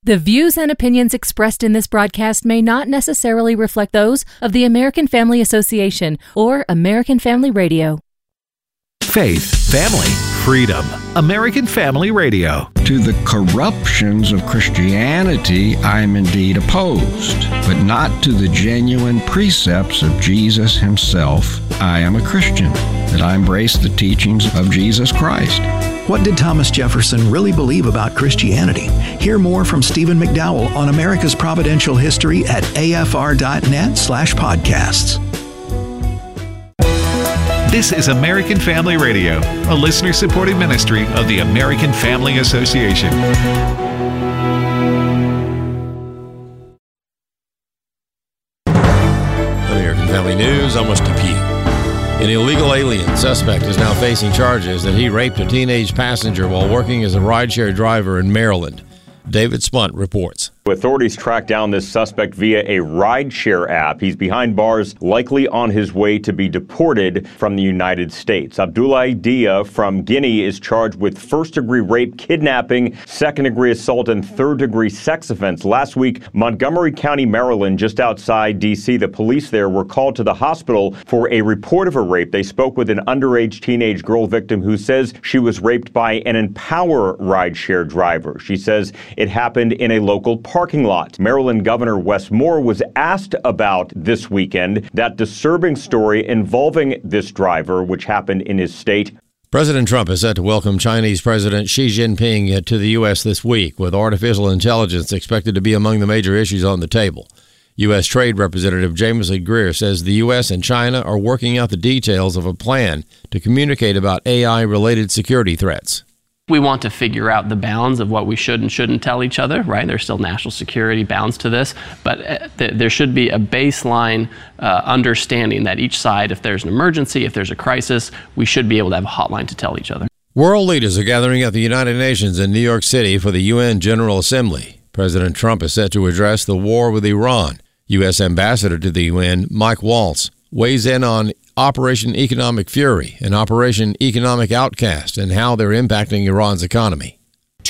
The views and opinions expressed in this broadcast may not necessarily reflect those of the American Family Association or American Family Radio. Faith, family, freedom. American Family Radio. To the corruptions of Christianity, I am indeed opposed, but not to the genuine precepts of Jesus himself. I am a Christian, that I embrace the teachings of Jesus Christ. What did Thomas Jefferson really believe about Christianity? Hear more from Stephen McDowell on America's Providential History at afr.net/podcasts. This is American Family Radio, a listener-supported ministry of the American Family Association. American Family News, I'm Steve Pugh. An illegal alien suspect is now facing charges that he raped a teenage passenger while working as a rideshare driver in Maryland. David Spunt reports. Authorities tracked down this suspect via a rideshare app. He's behind bars, likely on his way to be deported from the United States. Abdoulaye Dia from Guinea is charged with first-degree rape, kidnapping, second-degree assault, and third-degree sex offense. Last week, Montgomery County, Maryland, just outside D.C., the police there were called to the hospital for a report of a rape. They spoke with an underage teenage girl victim who says she was raped by an Empower rideshare driver. She says it happened in a local parking lot. Maryland Governor Wes Moore was asked about this weekend that disturbing story involving this driver, which happened in his state. President Trump is set to welcome Chinese President Xi Jinping to the U.S. this week, with artificial intelligence expected to be among the major issues on the table. U.S. Trade Representative Jameson Greer says the U.S. and China are working out the details of a plan to communicate about AI-related security threats. We want to figure out the bounds of what we should and shouldn't tell each other, right? There's still national security bounds to this, but there should be a baseline understanding that each side, if there's an emergency, if there's a crisis, we should be able to have a hotline to tell each other. World leaders are gathering at the United Nations in New York City for the UN General Assembly. President Trump is set to address the war with Iran. U.S. Ambassador to the UN, Mike Waltz, weighs in on Operation Economic Fury and Operation Economic Outcast and how they're impacting Iran's economy.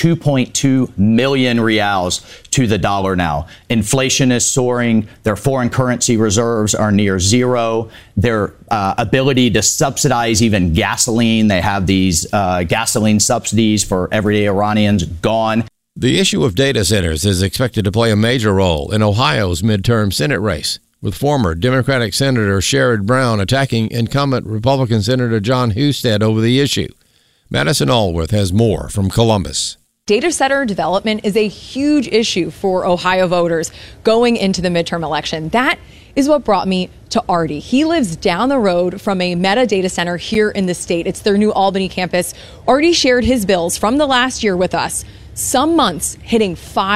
2.2 million reals to the dollar now. Inflation is soaring. Their foreign currency reserves are near zero. Their ability to subsidize even gasoline, they have these gasoline subsidies for everyday Iranians, gone. The issue of data centers is expected to play a major role in Ohio's midterm Senate race, with former Democratic Senator Sherrod Brown attacking incumbent Republican Senator John Husted over the issue. Madison Allworth has more from Columbus. Data center development is a huge issue for Ohio voters going into the midterm election. That is what brought me to Artie. He lives down the road from a Meta data center here in the state. It's their new Albany campus. Artie shared his bills from the last year with us. Some months hitting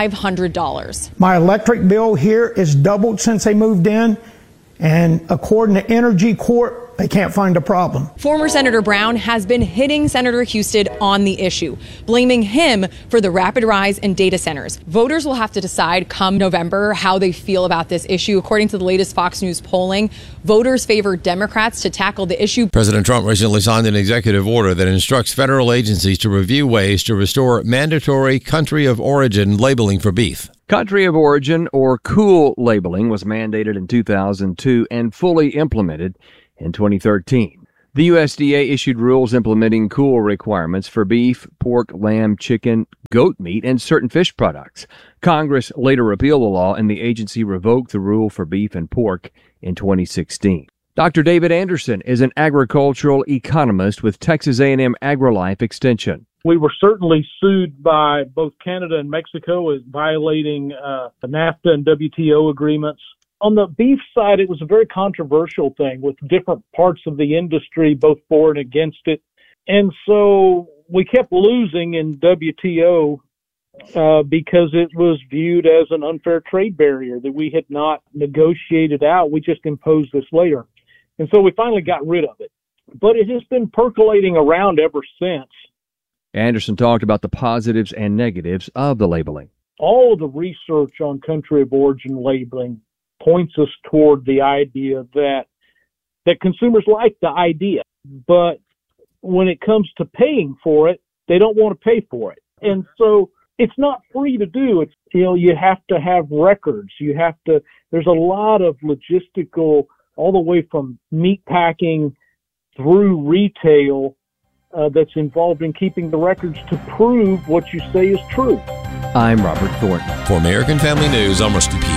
$500. My electric bill here is doubled since they moved in, and according to Energy Corp, they can't find a problem. Former Senator Brown has been hitting Senator Husted on the issue, blaming him for the rapid rise in data centers. Voters will have to decide come November how they feel about this issue. According to the latest Fox News polling, voters favor Democrats to tackle the issue. President Trump recently signed an executive order that instructs federal agencies to review ways to restore mandatory country of origin labeling for beef. Country of origin, or COOL labeling, was mandated in 2002 and fully implemented in 2013. The USDA issued rules implementing COOL requirements for beef, pork, lamb, chicken, goat meat, and certain fish products. Congress later repealed the law, and the agency revoked the rule for beef and pork in 2016. Dr. David Anderson is an agricultural economist with Texas A&M AgriLife Extension. We were certainly sued by both Canada and Mexico as violating the NAFTA and WTO agreements. On the beef side, it was a very controversial thing with different parts of the industry, both for and against it. And so we kept losing in WTO because it was viewed as an unfair trade barrier that we had not negotiated out. We just imposed this later. And so we finally got rid of it. But it has been percolating around ever since. Anderson talked about the positives and negatives of the labeling. All of the research on country of origin labeling points us toward the idea that consumers like the idea, but when it comes to paying for it, they don't want to pay for it. And so it's not free to do. It's, you have to have records. There's a lot of logistical, all the way from meat packing through retail, that's involved in keeping the records to prove what you say is true. I'm Robert Thornton. For American Family News, I'm Rusty Pugh.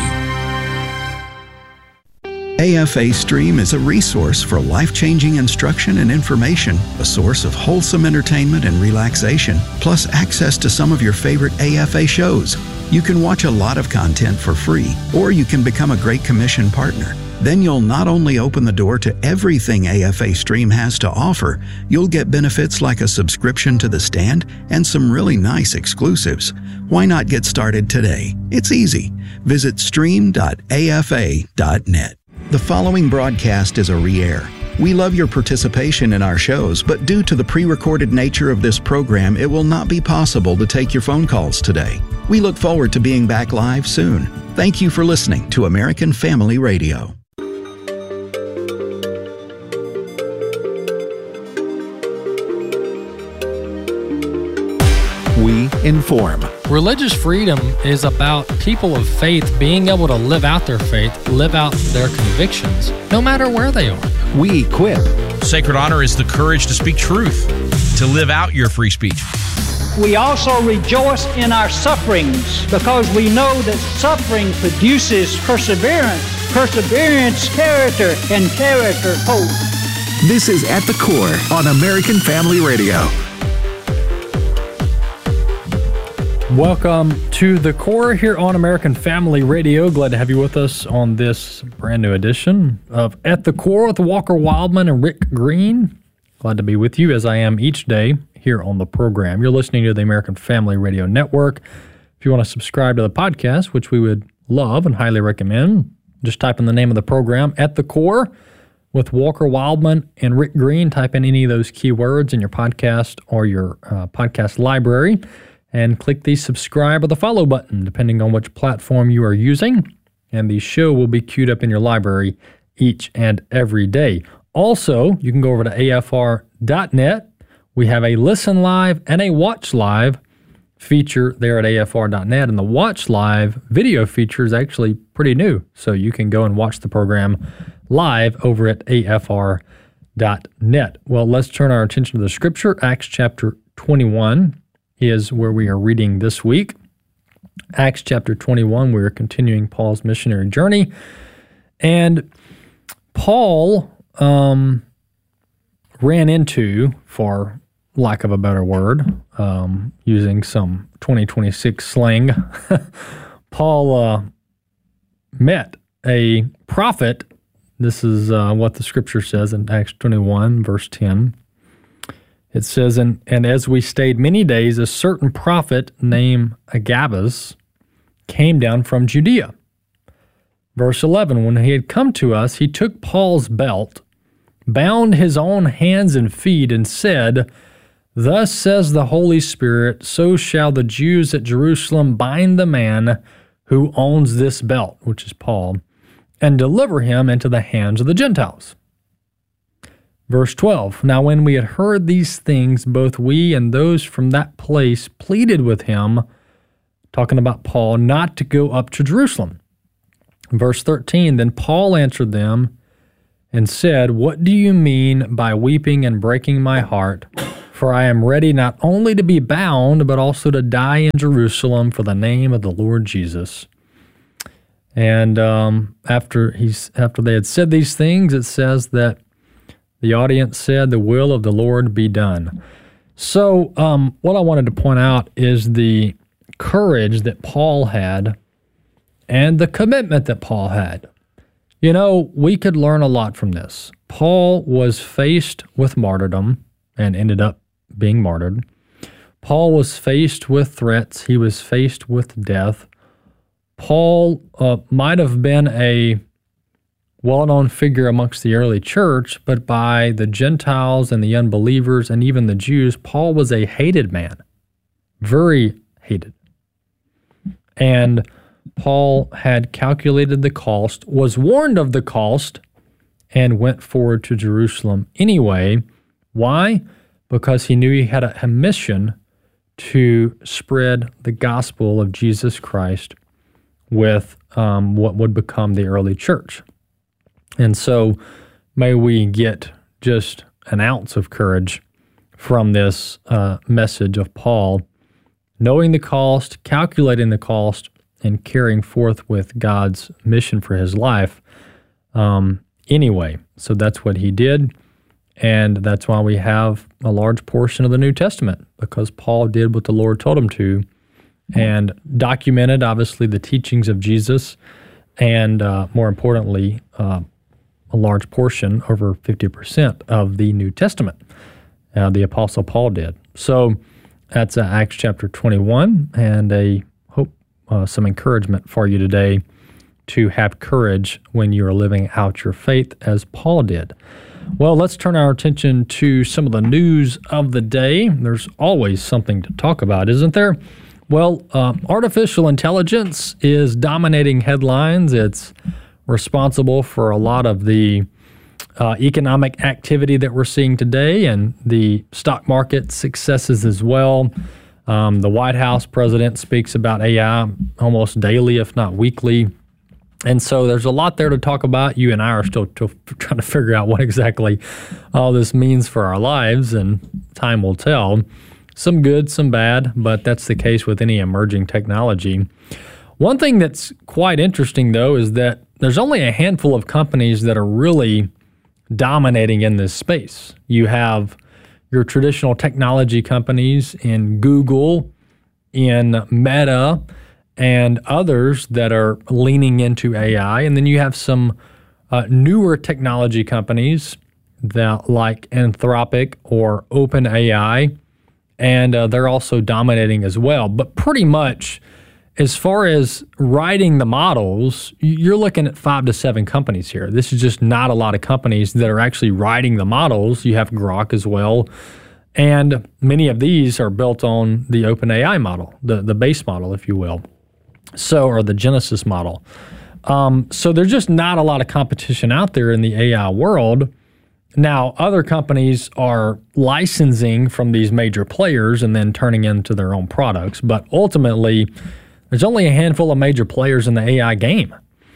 AFA Stream is a resource for life-changing instruction and information, a source of wholesome entertainment and relaxation, plus access to some of your favorite AFA shows. You can watch a lot of content for free, or you can become a Great Commission partner. Then you'll not only open the door to everything AFA Stream has to offer, you'll get benefits like a subscription to The Stand and some really nice exclusives. Why not get started today? It's easy. Visit stream.afa.net. The following broadcast is a re-air. We love your participation in our shows, but due to the pre-recorded nature of this program, it will not be possible to take your phone calls today. We look forward to being back live soon. Thank you for listening to American Family Radio. We inform. Religious freedom is about people of faith being able to live out their faith, live out their convictions, no matter where they are. We equip. Sacred honor is the courage to speak truth, to live out your free speech. We also rejoice in our sufferings because we know that suffering produces perseverance, perseverance, character, and character, hope. This is At the Core on American Family Radio. Welcome to The Core here on American Family Radio. Glad to have you with us on this brand new edition of At the Core with Walker Wildman and Rick Green. Glad to be with you as I am each day here on the program. You're listening to the American Family Radio Network. If you want to subscribe to the podcast, which we would love and highly recommend, just type in the name of the program, At the Core with Walker Wildman and Rick Green. Type in any of those keywords in your podcast or your podcast library, and click the subscribe or the follow button, depending on which platform you are using. And the show will be queued up in your library each and every day. Also, you can go over to afr.net. We have a listen live and a watch live feature there at afr.net. And the watch live video feature is actually pretty new. So you can go and watch the program live over at afr.net. Well, let's turn our attention to the scripture. Acts chapter 21 is where we are reading this week. Acts chapter 21, we are continuing Paul's missionary journey. And Paul ran into, for lack of a better word, using some 2026 slang, Paul met a prophet. This is what the scripture says in Acts 21, verse 10. It says, and as we stayed many days, a certain prophet named Agabus came down from Judea. Verse 11, when he had come to us, he took Paul's belt, bound his own hands and feet, and said, Thus says the Holy Spirit, so shall the Jews at Jerusalem bind the man who owns this belt, which is Paul, and deliver him into the hands of the Gentiles. Verse 12, now when we had heard these things, both we and those from that place pleaded with him, talking about Paul, not to go up to Jerusalem. Verse 13, then Paul answered them and said, What do you mean by weeping and breaking my heart? For I am ready not only to be bound, but also to die in Jerusalem for the name of the Lord Jesus. And after they had said these things, it says that the audience said, the will of the Lord be done. So what I wanted to point out is the courage that Paul had and the commitment that Paul had. You know, we could learn a lot from this. Paul was faced with martyrdom and ended up being martyred. Paul was faced with threats. He was faced with death. Paul might have been a well-known figure amongst the early church, but by the Gentiles and the unbelievers and even the Jews, Paul was a hated man, very hated. And Paul had calculated the cost, was warned of the cost, and went forward to Jerusalem anyway. Why? Because he knew he had a mission to spread the gospel of Jesus Christ with what would become the early church. And so may we get just an ounce of courage from this message of Paul, knowing the cost, calculating the cost, and carrying forth with God's mission for his life anyway. So that's what he did, and that's why we have a large portion of the New Testament, because Paul did what the Lord told him to and documented, obviously, the teachings of Jesus and, more importantly, a large portion, over 50% of the New Testament, the Apostle Paul did. So that's Acts chapter 21, and I hope some encouragement for you today to have courage when you are living out your faith as Paul did. Well, let's turn our attention to some of the news of the day. There's always something to talk about, isn't there? Well, artificial intelligence is dominating headlines. It's responsible for a lot of the economic activity that we're seeing today and the stock market successes as well. The White House president speaks about AI almost daily, if not weekly. And so there's a lot there to talk about. You and I are still trying to figure out what exactly all this means for our lives, and time will tell. Some good, some bad, but that's the case with any emerging technology. One thing that's quite interesting, though, is that there's only a handful of companies that are really dominating in this space. You have your traditional technology companies in Google, in Meta, and others that are leaning into AI. And then you have some newer technology companies that like Anthropic or OpenAI, and they're also dominating as well. But pretty much, as far as writing the models, you're looking at 5 to 7 companies here. This is just not a lot of companies that are actually writing the models. You have Grok as well. And many of these are built on the OpenAI model, the base model, if you will. So, or the Genesis model. So there's just not a lot of competition out there in the AI world. Now, other companies are licensing from these major players and then turning into their own products. But ultimately, there's only a handful of major players in the AI game.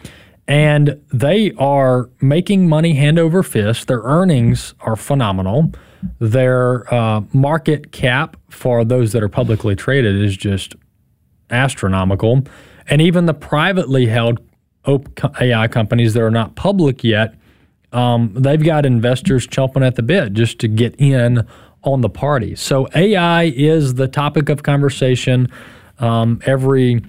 And they are making money hand over fist. Their earnings are phenomenal. Their market cap for those that are publicly traded is just astronomical. And even the privately held AI companies that are not public yet, they've got investors chomping at the bit just to get in on the party. So AI is the topic of conversation. Every,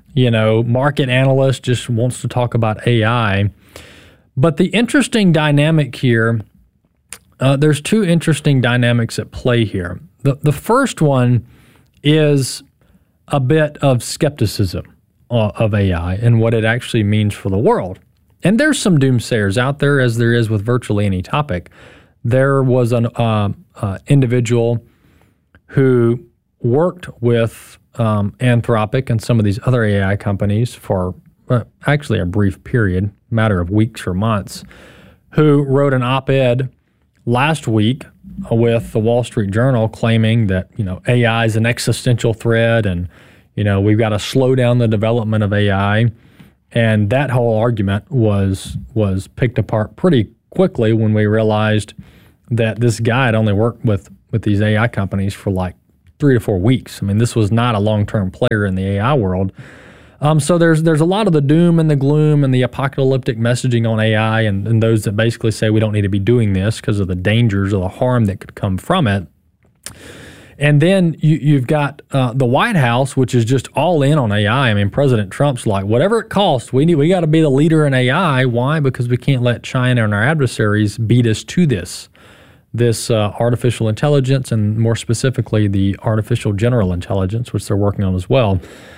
market analyst just wants to talk about AI. But the interesting dynamic here, there's 2 interesting dynamics at play here. The first one is a bit of skepticism of AI and what it actually means for the world. And there's some doomsayers out there, as there is with virtually any topic. There was an individual who worked with Anthropic and some of these other AI companies for actually a brief period, matter of weeks or months, who wrote an op-ed last week with the Wall Street Journal claiming that, AI is an existential threat and, we've got to slow down the development of AI. And that whole argument was picked apart pretty quickly when we realized that this guy had only worked with these AI companies for like 3 to 4 weeks. I mean, this was not a long-term player in the AI world. So there's a lot of the doom and the gloom and the apocalyptic messaging on AI and those that basically say we don't need to be doing this because of the dangers or the harm that could come from it. And then you've got the White House, which is just all in on AI. I mean, President Trump's like, whatever it costs, we got to be the leader in AI. Why? Because we can't let China and our adversaries beat us to this artificial intelligence, and more specifically, the artificial general intelligence, which they're working on as well.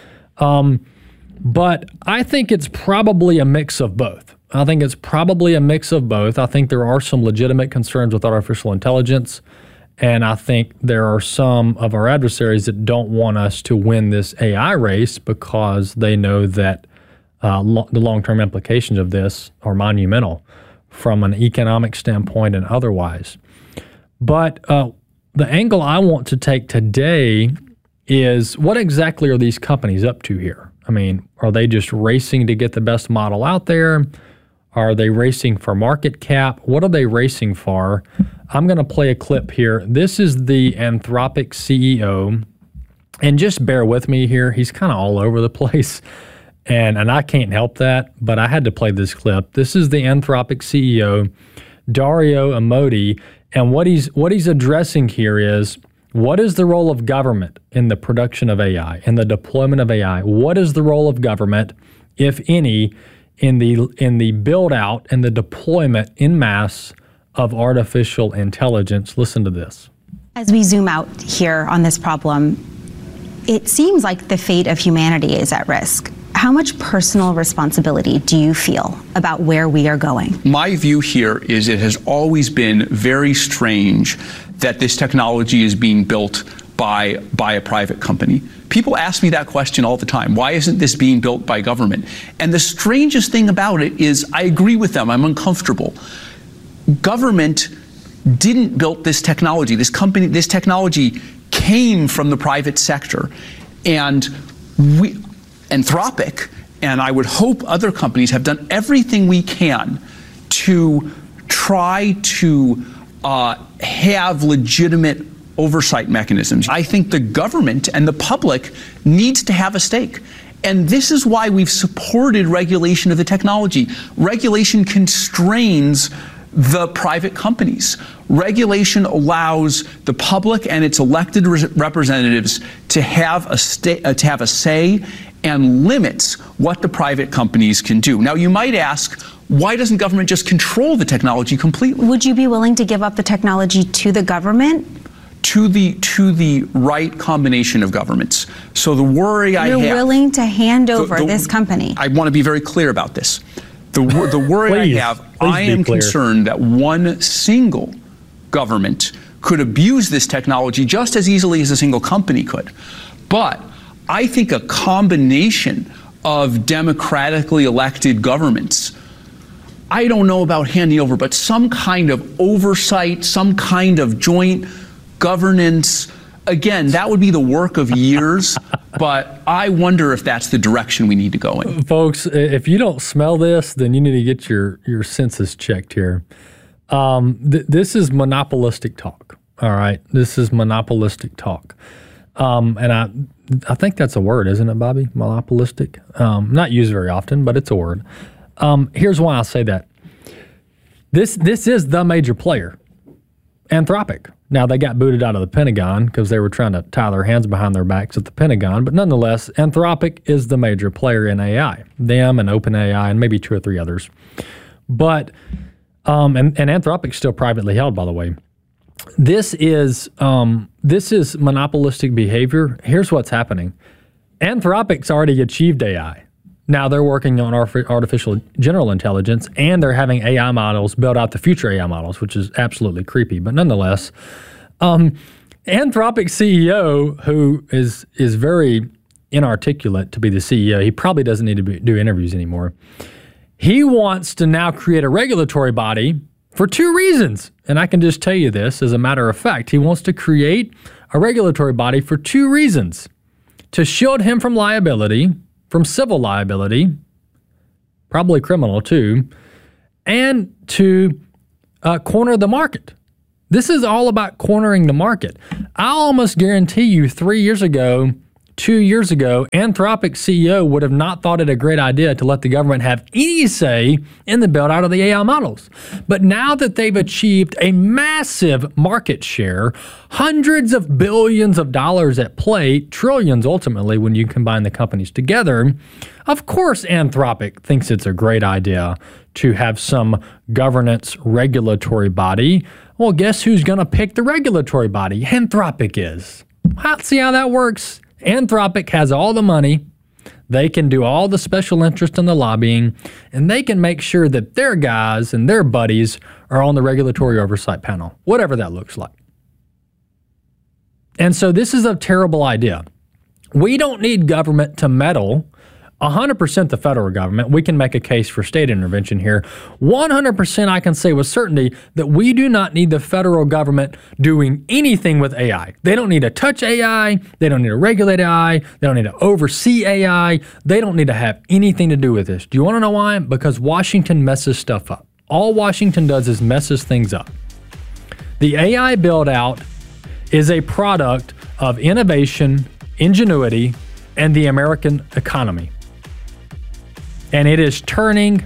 But I think it's probably a mix of both. I think there are some legitimate concerns with artificial intelligence. And I think there are some of our adversaries that don't want us to win this AI race because they know that the long-term implications of this are monumental from an economic standpoint and otherwise. But the angle I want to take today is what exactly are these companies up to here? I mean, are they just racing to get the best model out there? Are they racing for market cap? What are they racing for? I'm going to play a clip here. This is the Anthropic CEO. And just bear with me here. He's kind of all over the place. And I can't help that, but I had to play this clip. This is the Anthropic CEO, Dario Amodei. And what he's addressing here is, what is the role of government in the production of AI and the deployment of AI? What is the role of government, if any, in the build out and the deployment en masse of artificial intelligence? Listen to this. As we zoom out here on this problem, it seems like the fate of humanity is at risk. How much personal responsibility do you feel about where we are going? My view here is it has always been very strange that this technology is being built by a private company. People ask me that question all the time. Why isn't this being built by government? And the strangest thing about it is I agree with them. I'm uncomfortable. Government didn't build this technology. This technology came from the private sector. And Anthropic, and I would hope other companies, have done everything we can to try to have legitimate oversight mechanisms. I think the government and the public needs to have a stake. And this is why we've supported regulation of the technology. Regulation constrains the private companies. Regulation allows the public and its elected representatives to have a say and limits what the private companies can do. Now, you might ask, why doesn't government just control the technology completely? Would you be willing to give up the technology to the government? To the right combination of governments. So the worry I have... You're willing to hand over this company? I want to be very clear about this. The worry I am concerned that one single government could abuse this technology just as easily as a single company could. But I think a combination of democratically elected governments, I don't know about handing over, but some kind of oversight, some kind of joint governance, again, that would be the work of years, but I wonder if that's the direction we need to go in. Folks, if you don't smell this, then you need to get your senses checked here. This is monopolistic talk, all right? This is monopolistic talk. And I think that's a word, isn't it, Bobby? Monopolistic? Not used very often, but it's a word. Here's why I say that. This is the major player, Anthropic. Now, they got booted out of the Pentagon because they were trying to tie their hands behind their backs at the Pentagon. But nonetheless, Anthropic is the major player in AI. Them and OpenAI and maybe 2 or 3 others. But, and Anthropic's still privately held, by the way. This is monopolistic behavior. Here's what's happening. Anthropic's already achieved AI. Now they're working on artificial general intelligence, and they're having AI models build out the future AI models, which is absolutely creepy. But nonetheless, Anthropic CEO, who is very inarticulate to be the CEO, he probably doesn't need to do interviews anymore. He wants to now create a regulatory body for 2 reasons. And I can just tell you this as a matter of fact. He wants to create a regulatory body for 2 reasons. To shield him from liability, from civil liability, probably criminal too, and to corner the market. This is all about cornering the market. I almost guarantee you 3 years ago, 2 years ago, Anthropic CEO would have not thought it a great idea to let the government have any say in the build out of the AI models. But now that they've achieved a massive market share, hundreds of billions of dollars at play, trillions ultimately when you combine the companies together, of course Anthropic thinks it's a great idea to have some governance regulatory body. Well, guess who's going to pick the regulatory body? Anthropic is. See how that works? Anthropic has all the money. They can do all the special interest and the lobbying, and they can make sure that their guys and their buddies are on the regulatory oversight panel, whatever that looks like. And so this is a terrible idea. We don't need government to meddle 100% the federal government. We can make a case for state intervention here. 100% I can say with certainty that we do not need the federal government doing anything with AI. They don't need to touch AI. They don't need to regulate AI. They don't need to oversee AI. They don't need to have anything to do with this. Do you want to know why? Because Washington messes stuff up. All Washington does is messes things up. The AI build-out is a product of innovation, ingenuity, and the American economy. And it is turning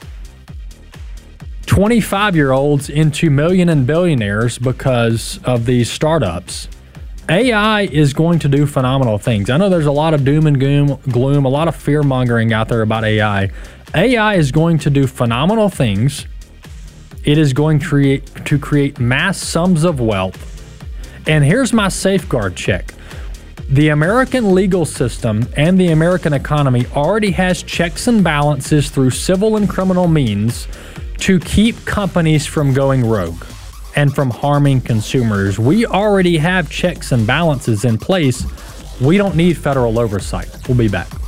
25-year-olds into million and billionaires because of these startups. AI is going to do phenomenal things. I know there's a lot of doom and gloom, a lot of fear-mongering out there about AI. AI is going to do phenomenal things. It is going to create mass sums of wealth. And here's my safeguard check. The American legal system and the American economy already has checks and balances through civil and criminal means to keep companies from going rogue and from harming consumers. We already have checks and balances in place. We don't need federal oversight. We'll be back.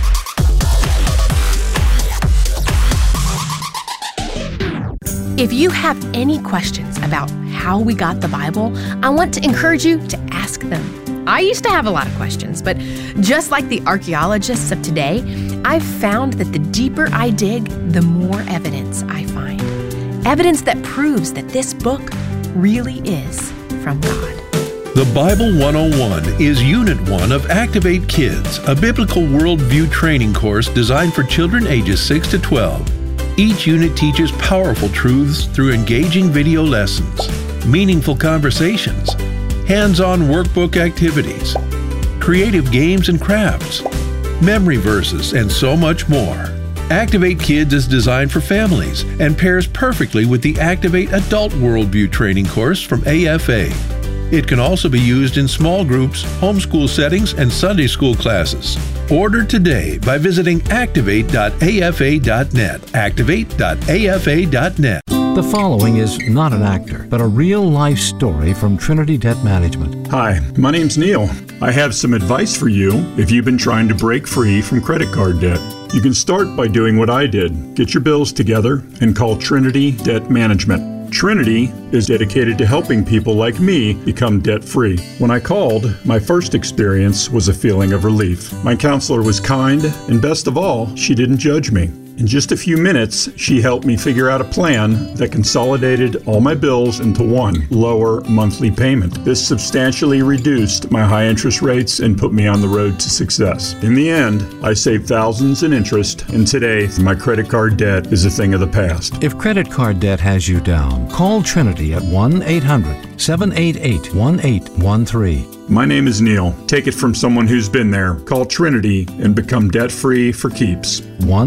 If you have any questions about how we got the Bible, I want to encourage you to ask them. I used to have a lot of questions, but just like the archaeologists of today, I've found that the deeper I dig, the more evidence I find. Evidence that proves that this book really is from God. The Bible 101 is Unit 1 of Activate Kids, a biblical worldview training course designed for children ages 6 to 12. Each unit teaches powerful truths through engaging video lessons, meaningful conversations, hands-on workbook activities, creative games and crafts, memory verses, and so much more. Activate Kids is designed for families and pairs perfectly with the Activate Adult Worldview training course from AFA. It can also be used in small groups, homeschool settings, and Sunday school classes. Order today by visiting activate.afa.net. Activate.afa.net. The following is not an actor, but a real-life story from Trinity Debt Management. Hi, my name's Neil. I have some advice for you if you've been trying to break free from credit card debt. You can start by doing what I did. Get your bills together and call Trinity Debt Management. Trinity is dedicated to helping people like me become debt-free. When I called, my first experience was a feeling of relief. My counselor was kind, and best of all, she didn't judge me. In just a few minutes, she helped me figure out a plan that consolidated all my bills into one lower monthly payment. This substantially reduced my high interest rates and put me on the road to success. In the end, I saved thousands in interest, and today, my credit card debt is a thing of the past. If credit card debt has you down, call Trinity at 1-800-788-1813. My name is Neil. Take it from someone who's been there. Call Trinity and become debt-free for keeps.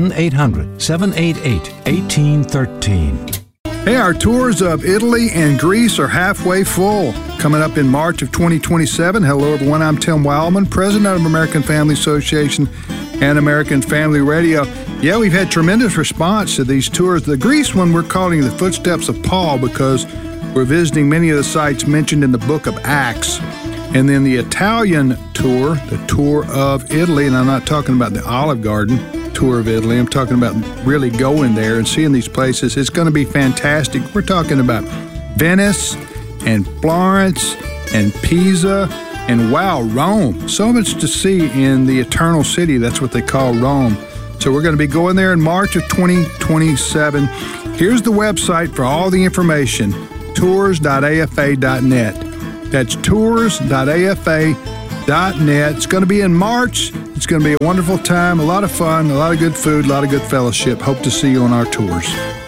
1-800-788-1813. Hey, our tours of Italy and Greece are halfway full. Coming up in March of 2027. Hello, everyone. I'm Tim Wildman, president of American Family Association and American Family Radio. Yeah, we've had tremendous response to these tours. The Greece one we're calling The Footsteps of Paul because we're visiting many of the sites mentioned in the book of Acts. And then the Italian tour, the tour of Italy, and I'm not talking about the Olive Garden tour of Italy. I'm talking about really going there and seeing these places. It's going to be fantastic. We're talking about Venice and Florence and Pisa and, wow, Rome. So much to see in the Eternal City. That's what they call Rome. So we're going to be going there in March of 2027. Here's the website for all the information, tours.afa.net. That's tours.afa.net. It's going to be in March. It's going to be a wonderful time, a lot of fun, a lot of good food, a lot of good fellowship. Hope to see you on our tours.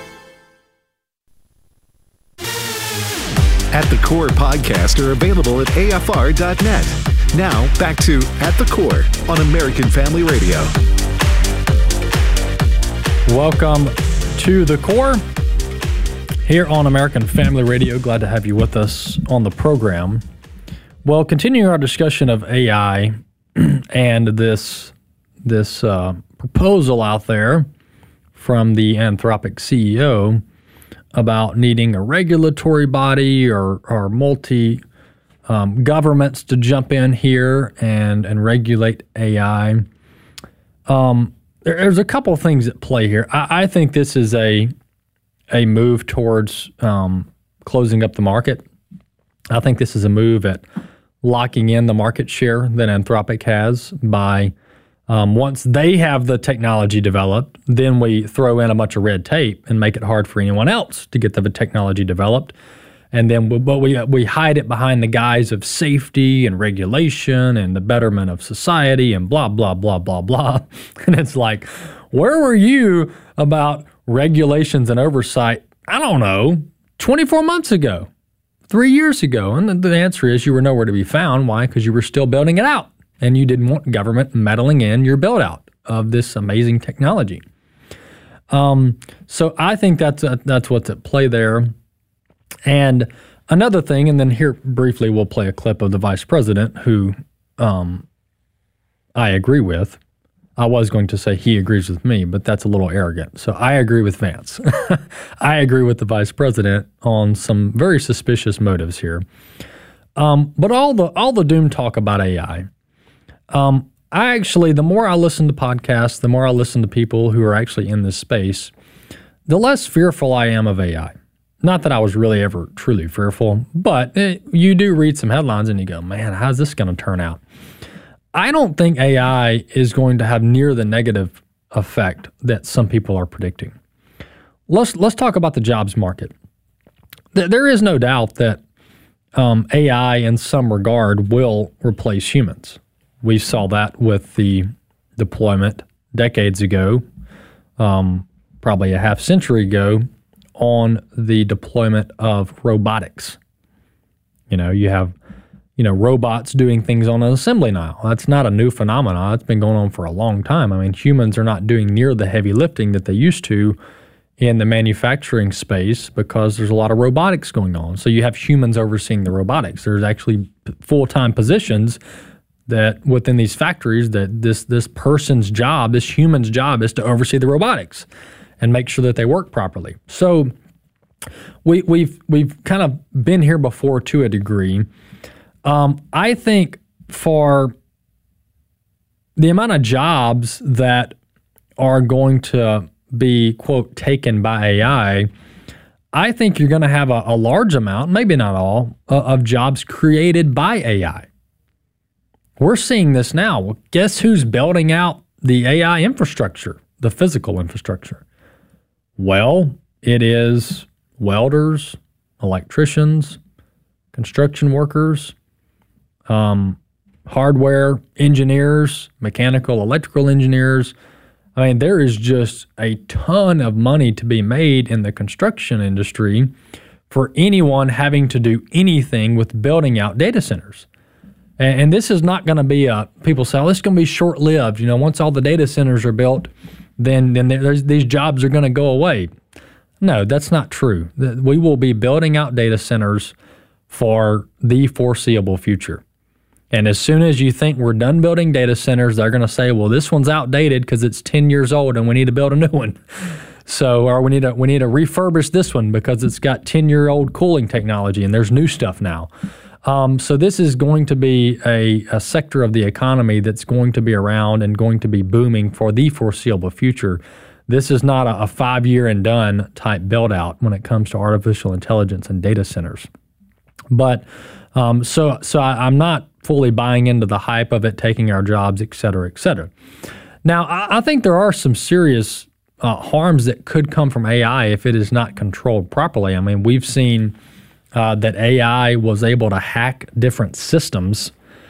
At the Core podcasts are available at afr.net. Now, back to At the Core on American Family Radio. Welcome to The Core here on American Family Radio. Glad to have you with us on the program. Well, continuing our discussion of AI and this proposal out there from the Anthropic CEO about needing a regulatory body or multi governments to jump in here and regulate AI. there's a couple of things at play here. I think this is a move towards closing up the market. I think this is a move at locking in the market share that Anthropic has by once they have the technology developed, then we throw in a bunch of red tape and make it hard for anyone else to get the technology developed. And then we hide it behind the guise of safety and regulation and the betterment of society and blah, blah, blah, blah, blah. And it's like, where were you about regulations and oversight, I don't know, 24 months ago, 3 years ago? And the answer is you were nowhere to be found. Why? Because you were still building it out. And you didn't want government meddling in your build out of this amazing technology. So I think that's what's at play there. And another thing, and then here briefly we'll play a clip of the vice president who I agree with. I was going to say he agrees with me, but that's a little arrogant. So I agree with Vance. I agree with the vice president on some very suspicious motives here. But all the doom talk about AI, the more I listen to podcasts, the more I listen to people who are actually in this space, the less fearful I am of AI. Not that I was really ever truly fearful, but you do read some headlines and you go, man, how's this going to turn out? I don't think AI is going to have near the negative effect that some people are predicting. Let's talk about the jobs market. There is no doubt that AI in some regard will replace humans. We saw that with the deployment decades ago, probably a half century ago, on the deployment of robotics. You have robots doing things on an assembly line. That's not a new phenomenon. It's been going on for a long time. I mean, humans are not doing near the heavy lifting that they used to in the manufacturing space because there's a lot of robotics going on. So you have humans overseeing the robotics. There's actually full-time positions that within these factories that this person's job, this human's job is to oversee the robotics and make sure that they work properly. So we've kind of been here before to a degree. I think for the amount of jobs that are going to be, quote, taken by AI, I think you're going to have a large amount, maybe not all, of jobs created by AI. We're seeing this now. Well, guess who's building out the AI infrastructure, the physical infrastructure? Well, it is welders, electricians, construction workers, hardware engineers, mechanical, electrical engineers. I mean, there is just a ton of money to be made in the construction industry for anyone having to do anything with building out data centers. And this is not going to be people say, oh, this is going to be short-lived. Once all the data centers are built, then these jobs are going to go away. No, that's not true. We will be building out data centers for the foreseeable future. And as soon as you think we're done building data centers, they're going to say, well, this one's outdated because it's 10 years old and we need to build a new one. So, or we need to refurbish this one because it's got 10-year-old cooling technology and there's new stuff now. So this is going to be a sector of the economy that's going to be around and going to be booming for the foreseeable future. This is not a 5-year and done type build out when it comes to artificial intelligence and data centers. But so I'm not fully buying into the hype of it taking our jobs, et cetera, et cetera. Now, I think there are some serious harms that could come from AI if it is not controlled properly. I mean, we've seen that AI was able to hack different systems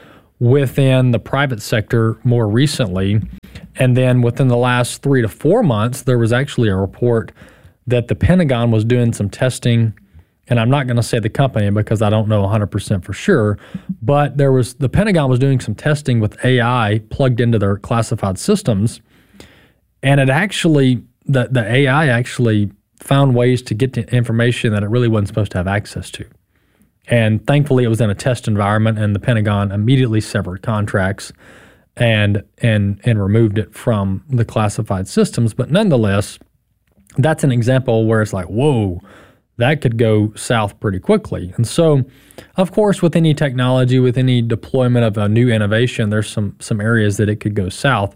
within the private sector more recently. And then within the last 3 to 4 months, there was actually a report that the Pentagon was doing some testing. And I'm not going to say the company because I don't know 100% for sure, but the Pentagon was doing some testing with AI plugged into their classified systems. And it actually, the AI actually found ways to get to information that it really wasn't supposed to have access to. And thankfully, it was in a test environment, and the Pentagon immediately severed contracts and removed it from the classified systems. But nonetheless, that's an example where it's like, whoa, that could go south pretty quickly. And so, of course, with any technology, with any deployment of a new innovation, there's some areas that it could go south.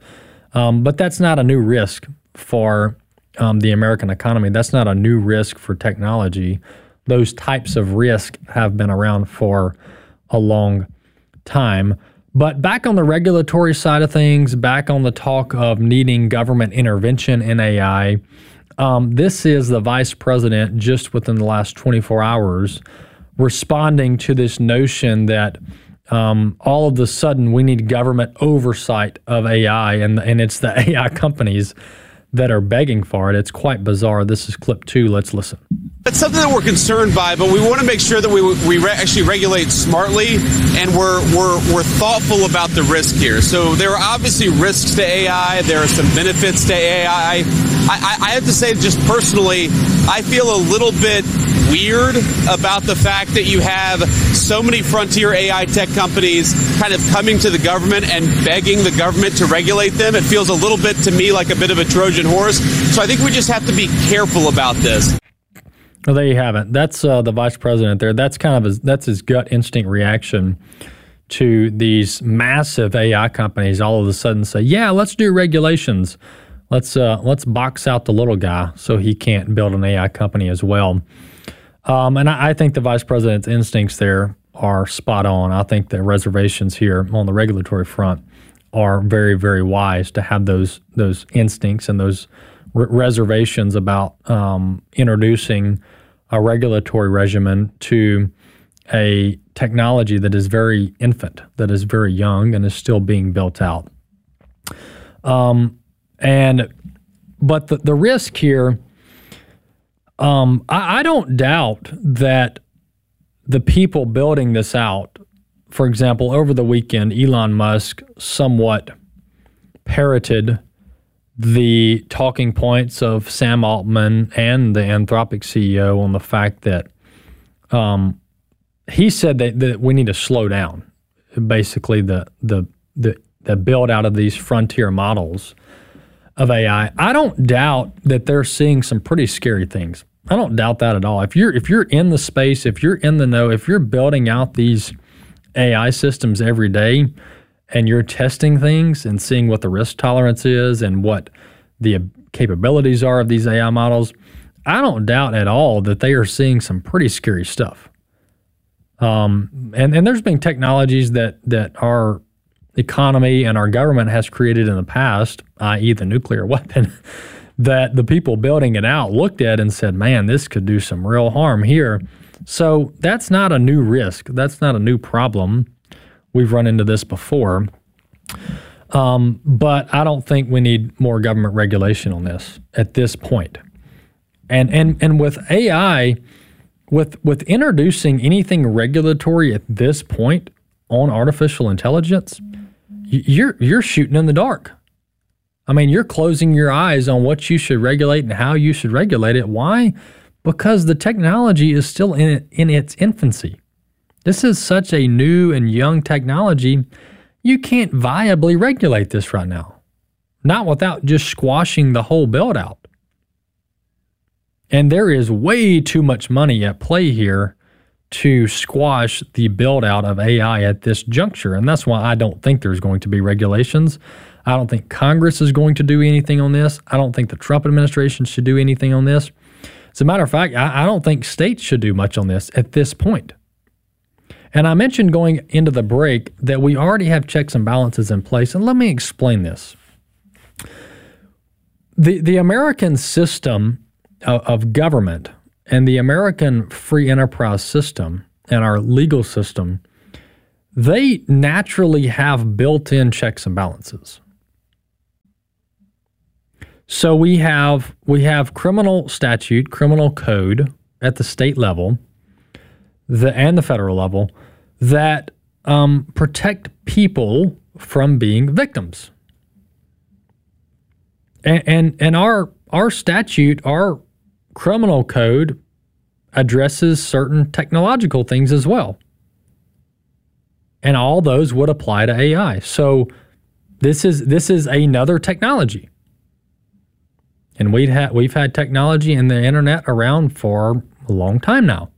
But that's not a new risk for the American economy. That's not a new risk for technology. Those types of risk have been around for a long time. But back on the regulatory side of things, back on the talk of needing government intervention in AI, this is the vice president just within the last 24 hours responding to this notion that all of a sudden we need government oversight of AI, and it's the AI companies that are begging for it. It's quite bizarre. This is clip 2. Let's listen. It's something that we're concerned by, but we want to make sure that we actually regulate smartly, and we're thoughtful about the risk here. So there are obviously risks to AI. There are some benefits to AI. I have to say, just personally, I feel a little bit weird about the fact that you have so many frontier AI tech companies kind of coming to the government and begging the government to regulate them. It feels a little bit to me like a bit of a Trojan horse. So I think we just have to be careful about this. Well, there you have it. That's the vice president there. That's kind of that's his gut instinct reaction to these massive AI companies all of a sudden say, yeah, let's do regulations. Let's box out the little guy so he can't build an AI company as well. And I think the vice president's instincts there are spot on. I think the reservations here on the regulatory front are very, very wise to have those instincts and those reservations about introducing a regulatory regimen to a technology that is very infant, that is very young, and is still being built out. But the risk here, I don't doubt that the people building this out, for example, over the weekend, Elon Musk somewhat parroted the talking points of Sam Altman and the Anthropic CEO on the fact that he said that we need to slow down, basically the build out of these frontier models of AI. I don't doubt that they're seeing some pretty scary things. I don't doubt that at all. If you're in the space, if you're in the know, if you're building out these AI systems every day and you're testing things and seeing what the risk tolerance is and what the capabilities are of these AI models, I don't doubt at all that they are seeing some pretty scary stuff. And there's been technologies that our economy and our government has created in the past, i.e. the nuclear weapon, that the people building it out looked at and said, man, this could do some real harm here. So that's not a new risk. That's not a new problem. We've run into this before. But I don't think we need more government regulation on this at this point. And with AI, with introducing anything regulatory at this point on artificial intelligence, you're shooting in the dark. I mean, you're closing your eyes on what you should regulate and how you should regulate it. Why? Because the technology is still in its infancy. This is such a new and young technology. You can't viably regulate this right now, not without just squashing the whole build out. And there is way too much money at play here to squash the build out of AI at this juncture. And that's why I don't think there's going to be regulations. I don't think Congress is going to do anything on this. I don't think the Trump administration should do anything on this. As a matter of fact, I don't think states should do much on this at this point. And I mentioned going into the break that we already have checks and balances in place. And let me explain this. The American system of government and the American free enterprise system and our legal system, they naturally have built-in checks and balances. So we have criminal statute, criminal code at the state level and the federal level that protect people from being victims. And our statute, our criminal code addresses certain technological things as well. And all those would apply to AI. So this is another technology. And we've had technology and the internet around for a long time now.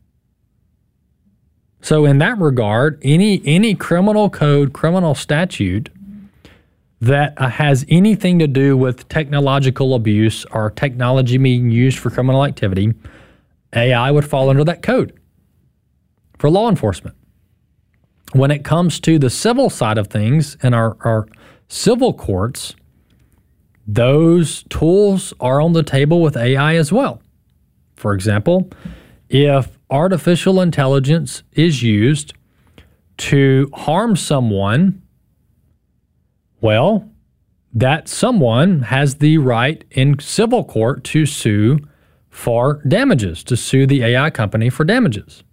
So in that regard, any criminal code, criminal statute that has anything to do with technological abuse or technology being used for criminal activity, AI would fall under that code for law enforcement. When it comes to the civil side of things and our civil courts, those tools are on the table with AI as well. For example, if artificial intelligence is used to harm someone, well, that someone has the right in civil court to sue for damages, to sue the AI company for damages.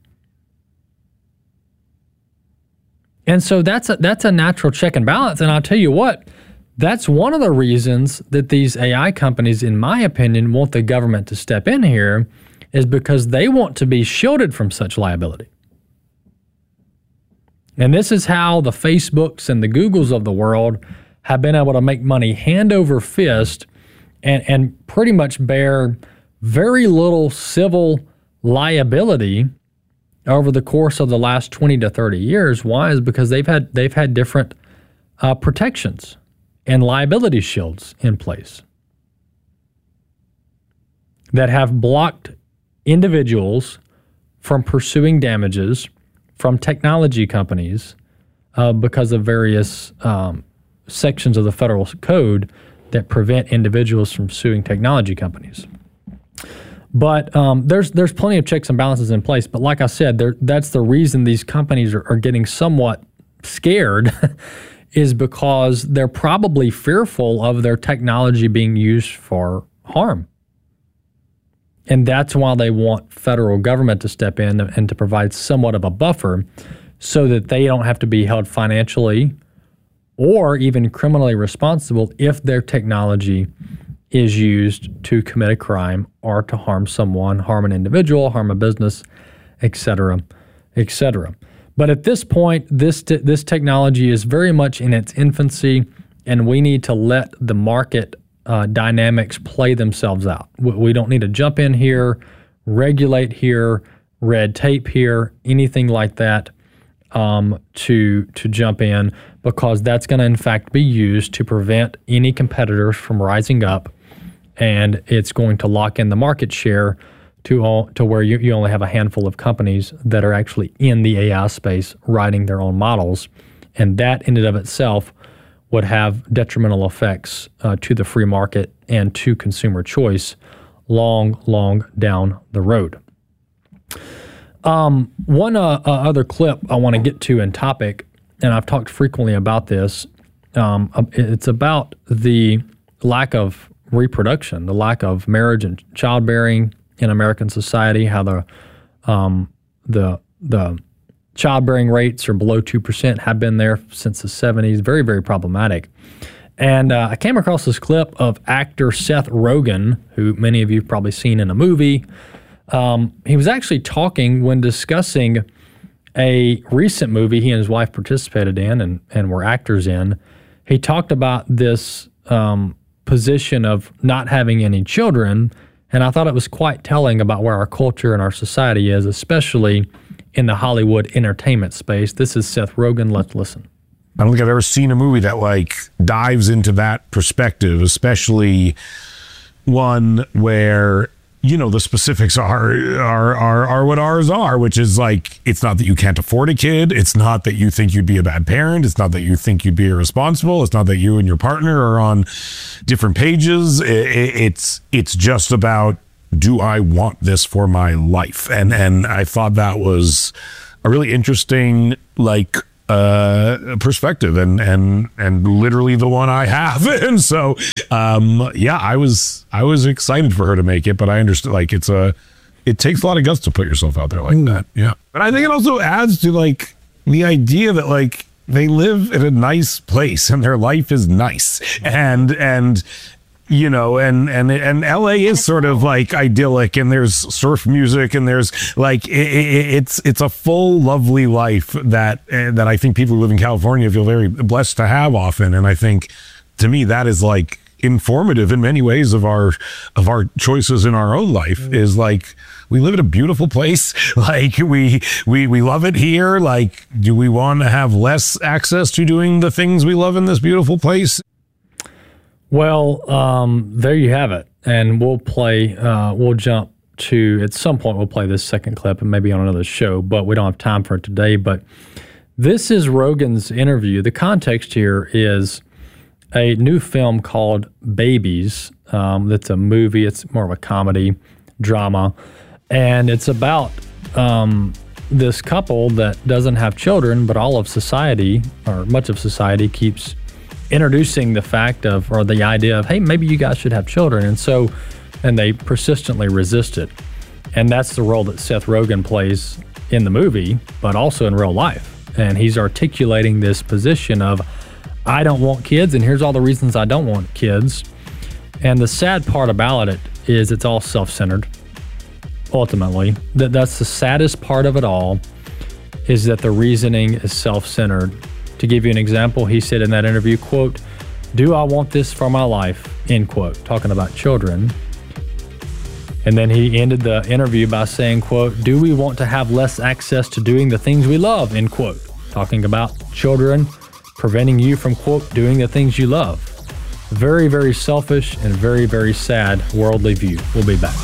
And so that's a natural check and balance. And I'll tell you what, that's one of the reasons that these AI companies, in my opinion, want the government to step in here, is because they want to be shielded from such liability. And this is how the Facebooks and the Googles of the world have been able to make money hand over fist and pretty much bear very little civil liability over the course of the last 20 to 30 years. Why? Is because they've had different protections and liability shields in place that have blocked individuals from pursuing damages from technology companies because of various sections of the federal code that prevent individuals from suing technology companies. But there's plenty of checks and balances in place. But like I said, that's the reason these companies are getting somewhat scared is because they're probably fearful of their technology being used for harm. And that's why they want federal government to step in and to provide somewhat of a buffer so that they don't have to be held financially or even criminally responsible if their technology is used to commit a crime or to harm someone, harm an individual, harm a business, etc., etc. But at this point, this technology is very much in its infancy, and we need to let the market dynamics play themselves out. We don't need to jump in here, regulate here, red tape here, anything like that to jump in, because that's going to in fact be used to prevent any competitors from rising up, and it's going to lock in the market share to where you only have a handful of companies that are actually in the AI space writing their own models, and that in and of itself would have detrimental effects to the free market and to consumer choice long down the road. One other clip I want to get to in topic, and I've talked frequently about this, it's about the lack of reproduction, the lack of marriage and childbearing in American society, how the childbearing rates are below 2%, have been there since the 70s, very, very problematic. And I came across this clip of actor Seth Rogen, who many of you have probably seen in a movie. He was actually talking when discussing a recent movie he and his wife participated in and were actors in. He talked about this position of not having any children, and I thought it was quite telling about where our culture and our society is, especially in the Hollywood entertainment space. This is Seth Rogen. Let's listen. I don't think I've ever seen a movie that dives into that perspective, especially one where, the specifics are what ours are, which is it's not that you can't afford a kid. It's not that you think you'd be a bad parent. It's not that you think you'd be irresponsible. It's not that you and your partner are on different pages. It's just about, do I want this for my life? And I thought that was a really interesting perspective and literally the one I have. And so I was excited for her to make it, but I understood it takes a lot of guts to put yourself out there like that. Yeah. But I think it also adds to the idea that they live in a nice place and their life is nice, and LA is sort of idyllic, and there's surf music, and there's it's a full, lovely life that I think people who live in California feel very blessed to have often. And I think, to me, that is informative in many ways of our choices in our own life. Is we live in a beautiful place. We love it here. Do we want to have less access to doing the things we love in this beautiful place? Well, there you have it. And we'll jump to, at some point, we'll play this second clip and maybe on another show, but we don't have time for it today. But this is Rogan's interview. The context here is a new film called Babies. That's a movie. It's more of a comedy drama. And it's about this couple that doesn't have children, but all of society, or much of society, keeps introducing the fact of, or the idea of, hey, maybe you guys should have children. And they persistently resist it. And that's the role that Seth Rogen plays in the movie, but also in real life. And he's articulating this position of, I don't want kids, and here's all the reasons I don't want kids. And the sad part about it is it's all self-centered. Ultimately, that's the saddest part of it all, is that the reasoning is self-centered. To give you an example, he said in that interview, quote, "Do I want this for my life?" End quote, talking about children. And then he ended the interview by saying, quote, "Do we want to have less access to doing the things we love?" End quote, talking about children preventing you from, quote, doing the things you love. Very, very selfish and very, very sad worldly view. We'll be back.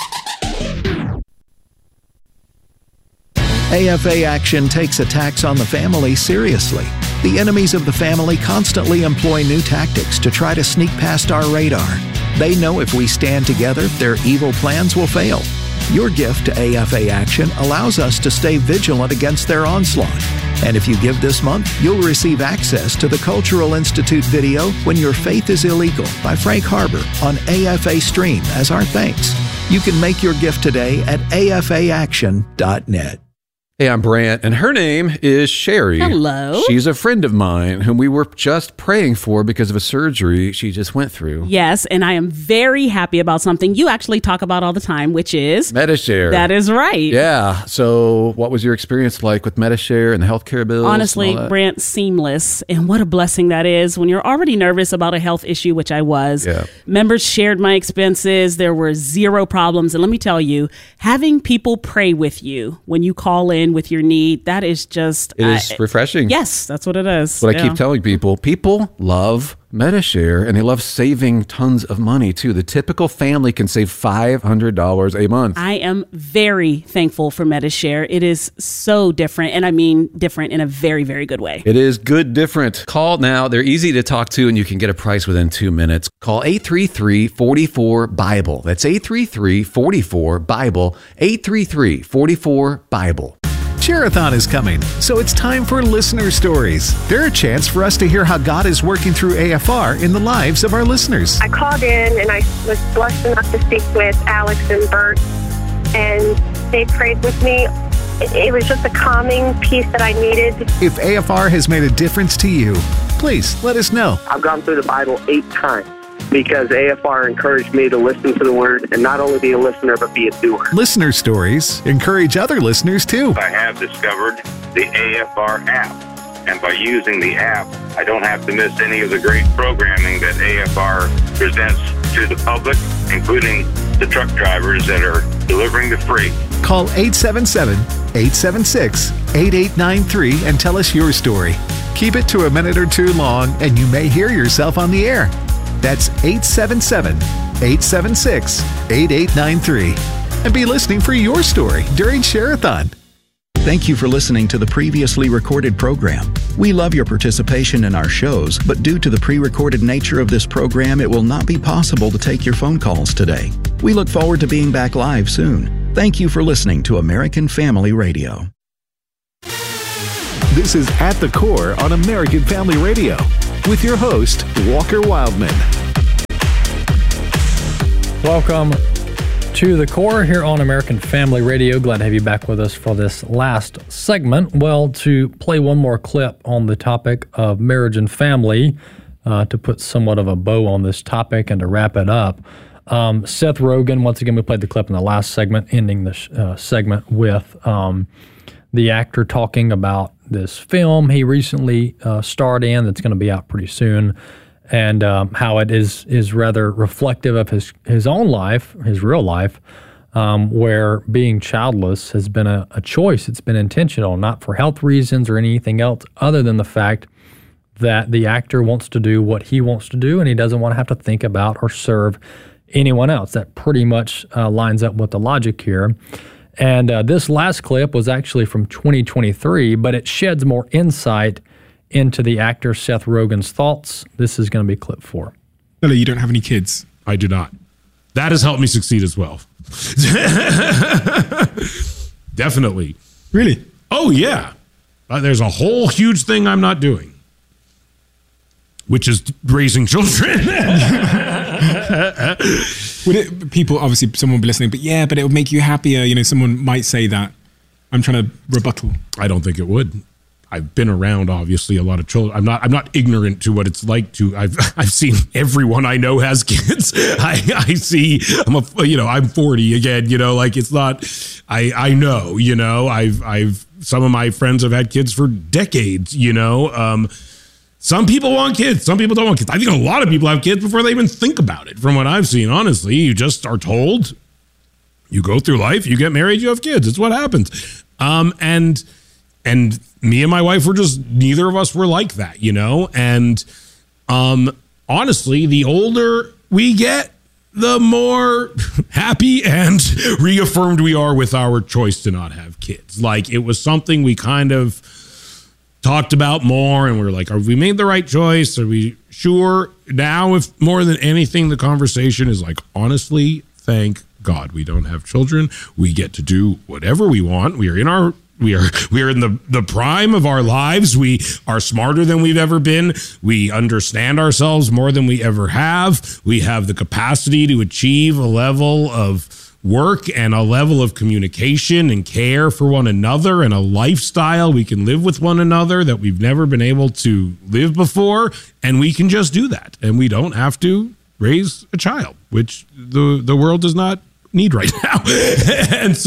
AFA Action takes attacks on the family seriously. The enemies of the family constantly employ new tactics to try to sneak past our radar. They know if we stand together, their evil plans will fail. Your gift to AFA Action allows us to stay vigilant against their onslaught. And if you give this month, you'll receive access to the Cultural Institute video When Your Faith is Illegal by Frank Harbor on AFA Stream as our thanks. You can make your gift today at afaaction.net. Hey, I'm Brant, and her name is Sherry. Hello. She's a friend of mine whom we were just praying for because of a surgery she just went through. Yes, and I am very happy about something you actually talk about all the time, which is Medi-Share. That is right. Yeah. So what was your experience like with Medi-Share and the healthcare bills? Honestly, Brant, seamless. And what a blessing that is when you're already nervous about a health issue, which I was. Yeah. Members shared my expenses. There were zero problems. And let me tell you, having people pray with you when you call in with your need, that is just... It is refreshing. Yes, that's what it is. What I keep telling people. People love Medi-Share, and they love saving tons of money, too. The typical family can save $500 a month. I am very thankful for Medi-Share. It is so different, and I mean different in a very, very good way. It is good different. Call now. They're easy to talk to, and you can get a price within 2 minutes. Call 833-44-BIBLE. That's 833-44-BIBLE. 833-44-BIBLE. Share-a-thon is coming, so it's time for listener stories. They're a chance for us to hear how God is working through AFR in the lives of our listeners. I called in and I was blessed enough to speak with Alex and Bert, and they prayed with me. It was just a calming piece that I needed. If AFR has made a difference to you, please let us know. I've gone through the Bible 8 times because AFR encouraged me to listen to the Word and not only be a listener, but be a doer. Listener stories encourage other listeners, too. I have discovered the AFR app, and by using the app, I don't have to miss any of the great programming that AFR presents to the public, including the truck drivers that are delivering the freight. Call 877-876-8893 and tell us your story. Keep it to a minute or two long, and you may hear yourself on the air. That's 877-876-8893. And be listening for your story during Share-a-thon. Thank you for listening to the previously recorded program. We love your participation in our shows, but due to the pre-recorded nature of this program, it will not be possible to take your phone calls today. We look forward to being back live soon. Thank you for listening to American Family Radio. This is At the Core on American Family Radio with your host, Walker Wildman. Welcome to The Core here on American Family Radio. Glad to have you back with us for this last segment. Well, to play one more clip on the topic of marriage and family, to put somewhat of a bow on this topic and to wrap it up. Seth Rogen, once again, we played the clip in the last segment, ending the segment with the actor talking about this film he recently starred in that's going to be out pretty soon, and how it is rather reflective of his own life, his real life, where being childless has been a choice. It's been intentional, not for health reasons or anything else other than the fact that the actor wants to do what he wants to do, and he doesn't want to have to think about or serve anyone else. That pretty much lines up with the logic here. And this last clip was actually from 2023, but it sheds more insight into the actor Seth Rogen's thoughts. This is going to be clip 4. Billy, you don't have any kids? I do not. That has helped me succeed as well. Definitely. Really? Oh, yeah. There's a whole huge thing I'm not doing, which is raising children. People, obviously, someone will be listening, but it would make you happier. You know, someone might say that. I'm trying to rebuttal. I don't think it would. I've been around, obviously, a lot of children. I'm not ignorant to what it's like to. I've seen everyone I know has kids. I see. I'm 40 again. You know, like it's not. I know. You know, I've some of my friends have had kids for decades. You know, some people want kids. Some people don't want kids. I think a lot of people have kids before they even think about it. From what I've seen, honestly, you just are told. You go through life. You get married. You have kids. It's what happens. And me and my wife were just, neither of us were like that, you know? And honestly, the older we get, the more happy and reaffirmed we are with our choice to not have kids. Like, it was something we kind of talked about more, and we were like, have we made the right choice? Are we sure? Now, if more than anything, the conversation is like, honestly, thank God we don't have children. We get to do whatever we want. We are in the prime of our lives. We are smarter than we've ever been. We understand ourselves more than we ever have. We have the capacity to achieve a level of work and a level of communication and care for one another and a lifestyle we can live with one another that we've never been able to live before. And we can just do that. And we don't have to raise a child, which the world does not need right now. It's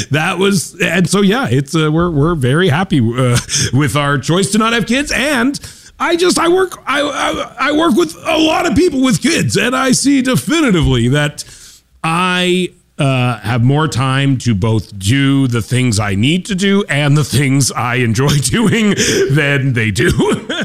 we're very happy with our choice to not have kids. And I work with a lot of people with kids, and I see definitively that I have more time to both do the things I need to do and the things I enjoy doing than they do.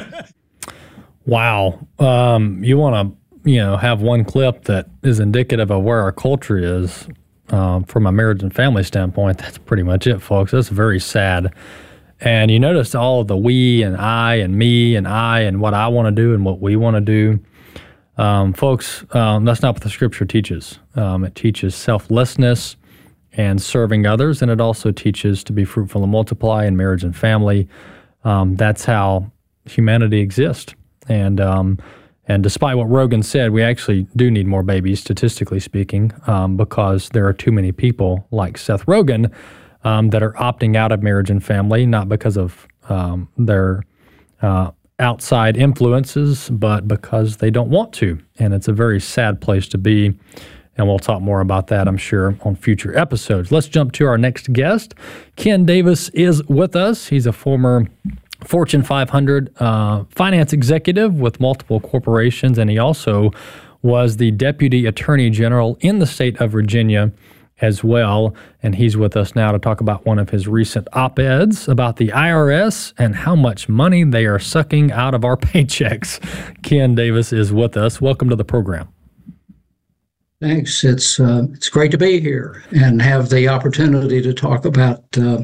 Wow. You want to have one clip that is indicative of where our culture is from a marriage and family standpoint. That's pretty much it, folks. That's very sad. And you notice all of the we and I and me and I and what I want to do and what we want to do. Folks, that's not what the scripture teaches. It teaches selflessness and serving others, and it also teaches to be fruitful and multiply in marriage and family. That's how humanity exists. And despite what Rogen said, we actually do need more babies, statistically speaking, because there are too many people like Seth Rogen that are opting out of marriage and family, not because of their outside influences, but because they don't want to. And it's a very sad place to be. And we'll talk more about that, I'm sure, on future episodes. Let's jump to our next guest. Ken Davis is with us. He's a former Fortune 500 finance executive with multiple corporations, and he also was the Deputy Attorney General in the state of Virginia as well. And he's with us now to talk about one of his recent op-eds about the IRS and how much money they are sucking out of our paychecks. Ken Davis is with us. Welcome to the program. Thanks. It's great to be here and have the opportunity to talk about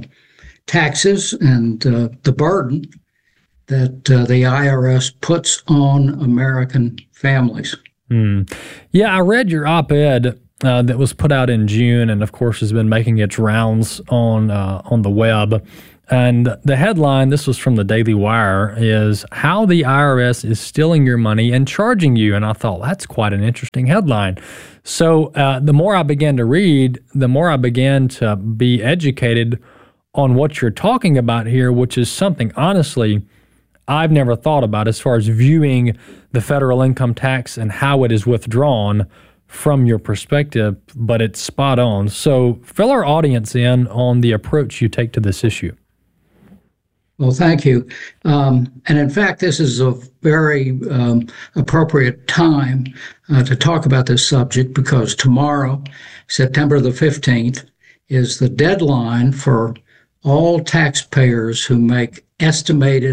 taxes and the burden that the IRS puts on American families. Yeah, I read your op-ed that was put out in June, and of course has been making its rounds on the web. And the headline, this was from the Daily Wire, is How the IRS is Stealing Your Money and Charging You. And I thought, that's quite an interesting headline. So the more I began to read, the more I began to be educated on what you're talking about here, which is something, honestly, I've never thought about as far as viewing the federal income tax and how it is withdrawn from your perspective, but it's spot on. So fill our audience in on the approach you take to this issue. Well, thank you. And in fact, this is a very appropriate time to talk about this subject, because tomorrow, September the 15th, is the deadline for all taxpayers who make estimated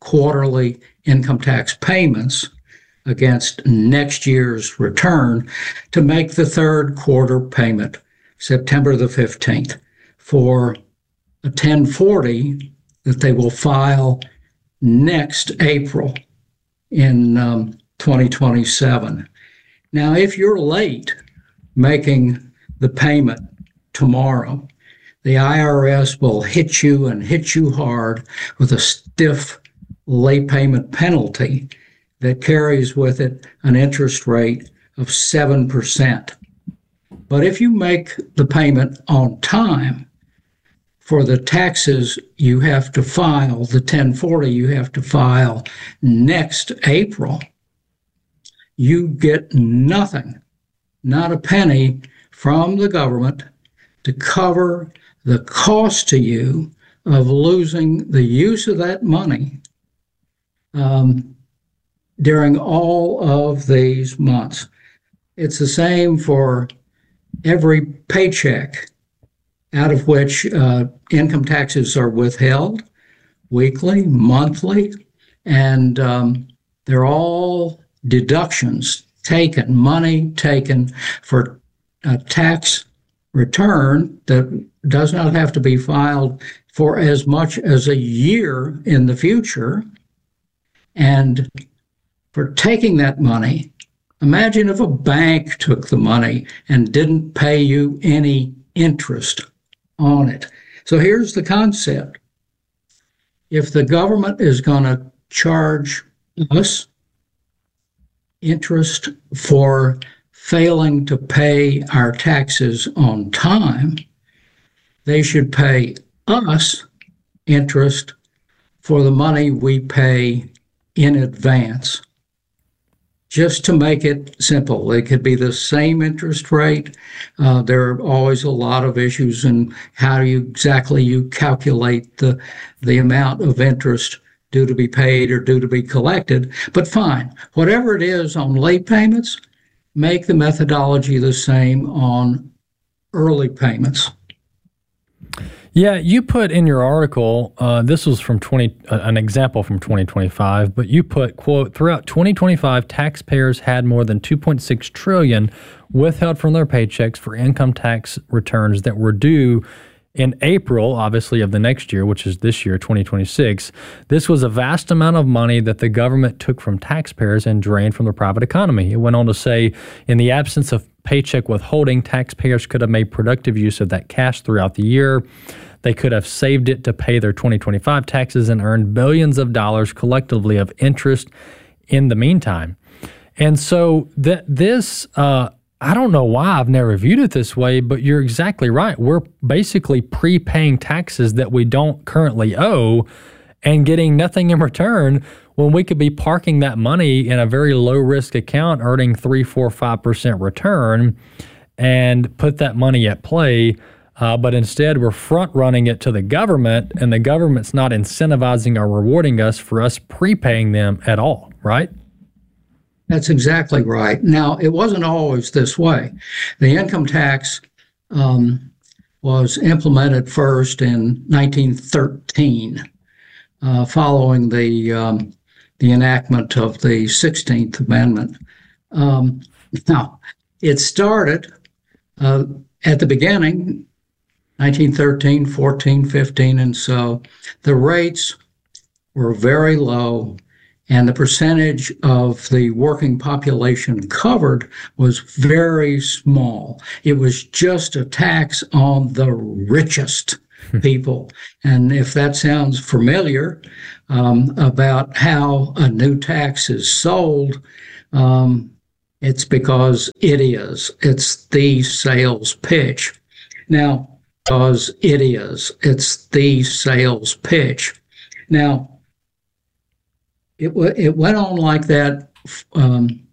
quarterly income tax payments against next year's return to make the third quarter payment September the 15th for a 1040 that they will file next April in 2027. Now, if you're late making the payment tomorrow, the IRS will hit you and hit you hard with a stiff late payment penalty that carries with it an interest rate of 7%. But if you make the payment on time for the taxes you have to file, the 1040 you have to file next April, you get nothing, not a penny from the government to cover the cost to you of losing the use of that money during all of these months. It's the same for every paycheck out of which income taxes are withheld weekly, monthly, and they're all deductions taken, money taken for a tax return that does not have to be filed for as much as a year in the future. And for taking that money, imagine if a bank took the money and didn't pay you any interest on it. So here's the concept. If the government is going to charge us interest for failing to pay our taxes on time, they should pay us interest for the money we pay in advance. Just to make it simple, it could be the same interest rate. There are always a lot of issues in how you calculate the amount of interest due to be paid or due to be collected. But fine, whatever it is on late payments, make the methodology the same on early payments. Yeah, you put in your article, this was from an example from 2025, but you put, quote, throughout 2025, taxpayers had more than $2.6 trillion withheld from their paychecks for income tax returns that were due in April, obviously, of the next year, which is this year, 2026. This was a vast amount of money that the government took from taxpayers and drained from the private economy. It went on to say, in the absence of paycheck withholding, taxpayers could have made productive use of that cash throughout the year. They could have saved it to pay their 2025 taxes and earned billions of dollars collectively of interest in the meantime. And so this, I don't know why I've never viewed it this way, but you're exactly right. We're basically prepaying taxes that we don't currently owe and getting nothing in return when we could be parking that money in a very low-risk account, earning 3%, 4%, 5% return, and put that money at play. But instead, we're front-running it to the government, and the government's not incentivizing or rewarding us for us prepaying them at all, right? That's exactly right. Now, it wasn't always this way. The income tax was implemented first in 1913, following the enactment of the 16th Amendment. Now, it started at the beginning, 1913, 14, 15, and so the rates were very low, and the percentage of the working population covered was very small. It was just a tax on the richest people. And if that sounds familiar about how a new tax is sold, it's because it is. It's the sales pitch. Now, because it is. It's the sales pitch. Now, it went on like that